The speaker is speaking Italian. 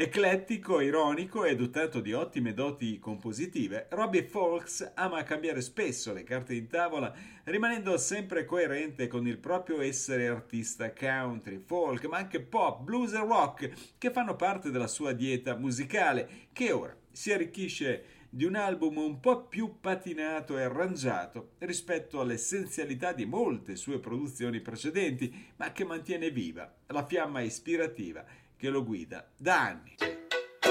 Eclettico, ironico e dotato di ottime doti compositive, Robbie Fawkes ama cambiare spesso le carte in tavola, rimanendo sempre coerente con il proprio essere artista country, folk, ma anche pop, blues e rock, che fanno parte della sua dieta musicale, che ora si arricchisce di un album un po' più patinato e arrangiato rispetto all'essenzialità di molte sue produzioni precedenti, ma che mantiene viva la fiamma ispirativa che lo guida da anni.